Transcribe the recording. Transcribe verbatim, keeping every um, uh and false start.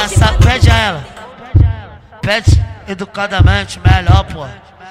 essa, pede a ela. Pede educadamente, melhor, pô.